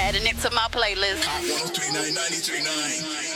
adding it to my playlist. Hot 103.9, 93.9.